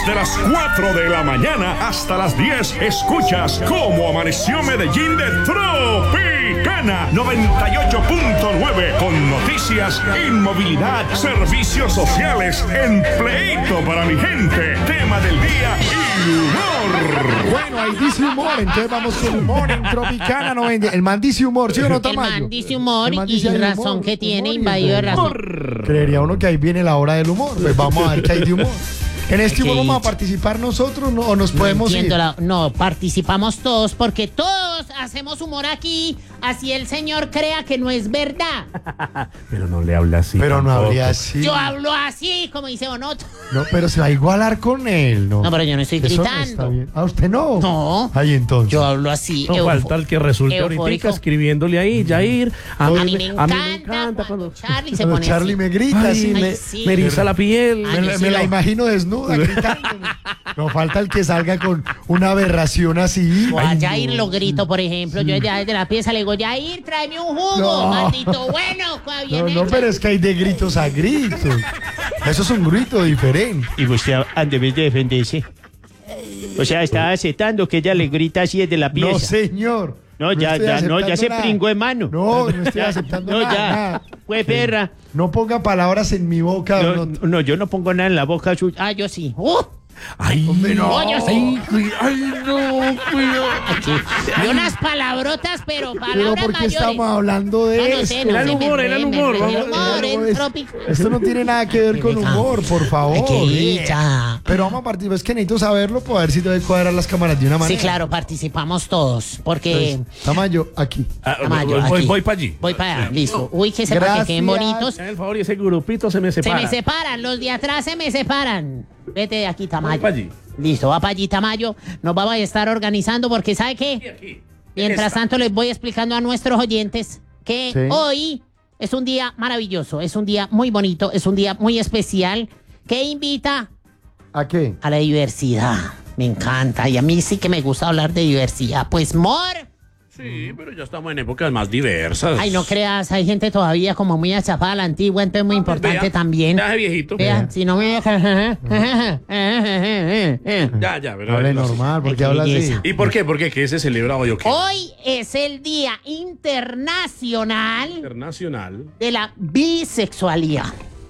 Desde las 4 de la mañana hasta las 10, escuchas Cómo Amaneció Medellín de Tropicana 98.9, con noticias, inmovilidad, servicios sociales, empleito para mi gente, tema del día y humor. Bueno, ahí dice humor, entonces vamos con humor en Tropicana 90. El man dice humor, ¿sí o no, Tamayo? El man dice humor El man y dice razón humor, que tiene, humor, invadido de razón. Creería uno que ahí viene la hora del humor. Pues vamos a ver qué hay de humor. En este humor vamos a participar nosotros, ¿no? O nos podemos ir. No, participamos todos porque todos hacemos humor aquí, así el señor crea que no es verdad. Pero no le habla así. Pero no tampoco. hable así. Yo hablo así, como dice Bonoto. No, pero se va a igualar con él, ¿no? No, pero yo no estoy Eso no gritando. está bien. ¿A usted no? No. Ahí entonces. Yo hablo así. No falta el que resulte ahorita eufórico. escribiéndole ahí, Jair. A mí me encanta cuando Charlie se Cuando pone Charlie así. me grita, Ay, así sí. me eriza la piel. Ay, me, sí, me la no. imagino desnuda, gritando. No falta el que salga con una aberración así. O a Ay, Jair no. lo grito, por ejemplo. Yo ya desde la pieza le digo, Jair, tráeme un jugo, No. maldito bueno. Bien No, hecho. pero es que hay de gritos a gritos. Eso es un grito diferente. Y usted debe de defenderse. O sea, está aceptando que ella le grita así desde la pieza. No, señor. No, ya estoy se aceptando nada. pringó en mano. No estoy aceptando No, nada. ya. nada. Pues perra. No ponga palabras en mi boca. No, yo no pongo nada en la boca suya. Ah, yo sí. Ay, Hombre, no. Oye, sí. ay, no, cuidado. Y unas palabrotas, pero Pero palabras ¿por qué mayores. estamos hablando de Ah, no esto? sé, no Era el sé, humor, era el humor, el vamos. humor en Es- Trópico. Esto no tiene nada que ver con humor, por favor. Ya. Pero vamos a partir, es que necesito saberlo para ver si te voy a cuadrar las cámaras de una manera. Sí, claro, participamos todos, porque Entonces, Tamayo, aquí. Voy aquí. para allí. voy para allá, listo. Uy, que sepa que queden Gracias. bonitos. Hagan el favor y ese grupito se me Se separa. me separan, los de atrás se me separan. Vete de aquí, Tamayo. Voy para allí. Listo, va para allí, Tamayo. Nos vamos a estar organizando porque, ¿sabe qué? Aquí. Mientras Esta. tanto, les voy explicando a nuestros oyentes que Sí. hoy es un día maravilloso, es un día muy bonito, es un día muy especial que invita ¿A qué? a la diversidad. Me encanta y a mí sí que me gusta hablar de diversidad. Pues, Mor, Sí, pero ya estamos en épocas más diversas. ay, no creas, hay gente todavía como muy achapada a la antigua, entonces muy importante Vea, también. Ya, viejito. Vea, si no me Ya, pero. Hable normal, porque Ay, qué habla así. belleza. ¿Y por qué? ¿Por qué? ¿Qué se celebra hoy o qué? Hoy es el Día Internacional Internacional. de la Bisexualidad.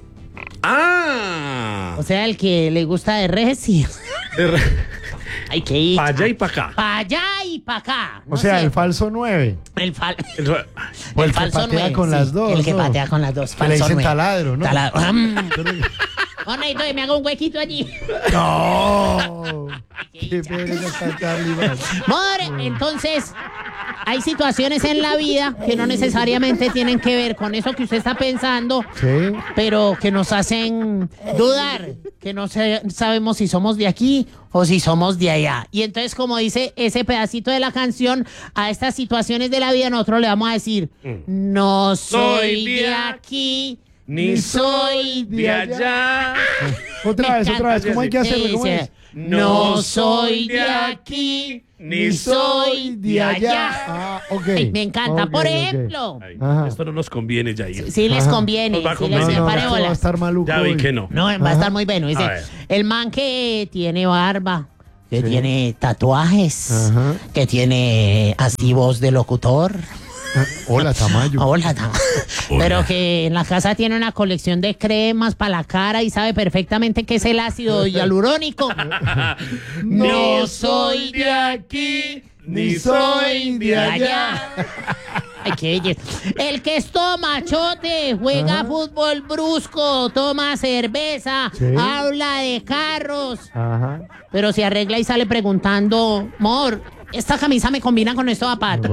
¡Ah! O sea, el que le gusta de recio. Hay que ir. Para allá y para acá. Para allá y para acá. O sea, el falso 9. el fal- O el que falso patea nueve, con sí, las dos, El que ¿no? patea con las dos. Que le falso dicen nueve. taladro, ¿no? Taladro. Bueno, entonces me hago un huequito allí. No. Qué pereza está Charlie, man. More, entonces, hay situaciones en la vida que no necesariamente tienen que ver con eso que usted está pensando, Sí. pero que nos hacen dudar, que no sabemos si somos de aquí o si somos de allá. Y entonces, como dice ese pedacito de la canción, a estas situaciones de la vida nosotros le vamos a decir, no soy de aquí, ni soy de allá. Otra vez, Me otra vez. encanta. ¿Cómo hay que hacerlo? ¿Cómo Dice, es? no soy de aquí, ni soy de allá. Ah, ok. Ay, me encanta. Ok, Por ok. ejemplo, Ay, Ajá. esto no nos conviene, Jair. si les Ajá. conviene, Nos va a si les convenir. No, separe esto va a bolas. estar maluco. Ya vi hoy. que no. No, va a Ajá. estar muy bueno. Dice, A ver. el man que tiene barba, que tiene tatuajes, Ajá. que tiene así voz de locutor. Hola, Tamayo. Hola, pero que en la casa tiene una colección de cremas para la cara y sabe perfectamente qué es el ácido hialurónico. No soy de aquí, ni soy de allá. Ay, qué belleza. El que es tomachote, juega fútbol brusco, toma cerveza, Sí. habla de carros, Ajá. pero se arregla y sale preguntando, Mor, esta camisa me combina con estos zapatos.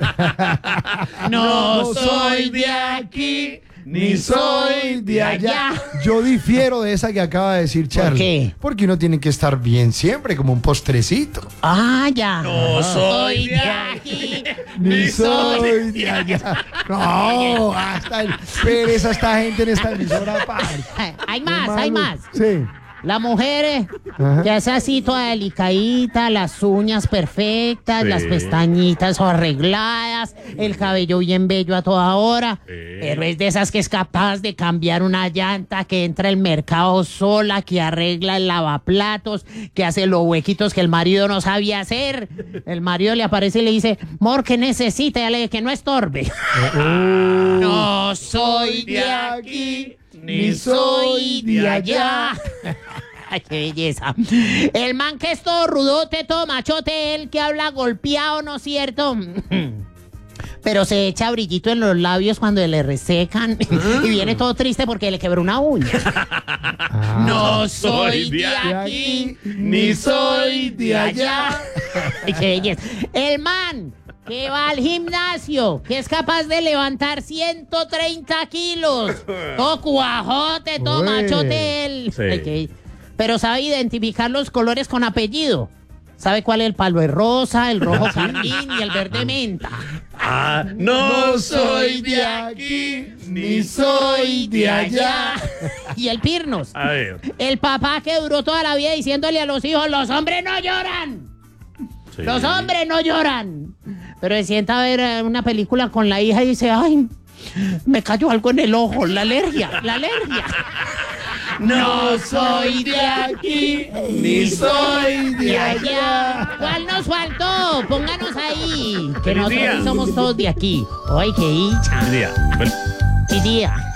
No soy de aquí, ni soy de allá. Yo difiero de esa que acaba de decir Charlie. qué? Porque uno tiene que estar bien siempre, como un postrecito. Ah, ya. No soy de aquí, Ni soy de allá. No, hasta el pereza esta gente en esta emisora. Padre. Hay más, hay más. Sí. La mujer Ajá. que es así toda delicadita, las uñas perfectas, Sí. las pestañitas arregladas, el cabello bien bello a toda hora. Pero es de esas que es capaz de cambiar una llanta, que entra al mercado sola, que arregla el lavaplatos, que hace los huequitos que el marido no sabía hacer. El marido le aparece y le dice, mor, ¿qué necesita? Y ella le dice que no estorbe. No soy de aquí, ni soy de allá. Ay, qué belleza. El man que es todo rudote, todo machote, el que habla golpeado, ¿no es cierto? Pero se echa brillito en los labios cuando le resecan y viene todo triste porque le quebró una uña. No soy de aquí, ni soy de allá. Ay, qué belleza. El man que va al gimnasio, que es capaz de levantar 130 kilos. Todo cuajote, todo Uy. machote él. Sí. Ay, pero sabe identificar los colores con apellido. ¿Sabe cuál es el palo de rosa, el rojo carmín y el verde menta? Ah, no soy de aquí, ni soy de allá. Y el pirnos. A ver. El papá que duró toda la vida diciéndole a los hijos, los hombres no lloran. Sí. Los hombres no lloran. Pero se sienta a ver una película con la hija y dice, ay, me cayó algo en el ojo, la alergia. No soy de aquí, ni soy de allá. ¿Cuál nos faltó? Pónganos ahí. Que Feliz nosotros día. somos todos de aquí. Ay, qué dicha. Día. Bueno. Mi día.